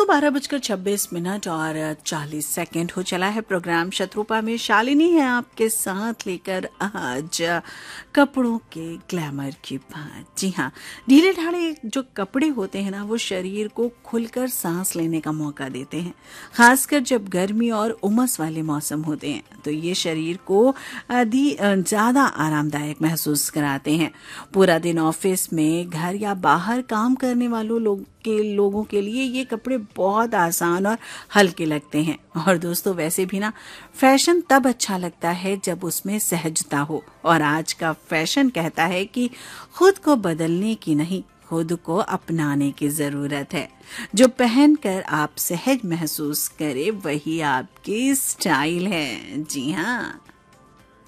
दोस्तों 12:26 और 40 हो चला है। प्रोग्राम शत्रुपा में शालिनी है आपके साथ लेकर आज कपड़ों के ग्लैमर की बात। जी हाँ, ढीले ढाले जो कपड़े होते हैं ना, वो शरीर को खुलकर सांस लेने का मौका देते हैं। खासकर जब गर्मी और उमस वाले मौसम होते हैं तो ये शरीर को ज्यादा आरामदायक महसूस कराते हैं। पूरा दिन ऑफिस में, घर या बाहर काम करने वालों लोगों के लिए ये कपड़े बहुत आसान और हल्के लगते हैं। और दोस्तों वैसे भी ना, फैशन तब अच्छा लगता है जब उसमें सहजता हो। और आज का फैशन कहता है कि खुद को बदलने की नहीं, खुद को अपनाने की जरूरत है। जो पहनकर आप सहज महसूस करे वही आपकी स्टाइल है। जी हाँ।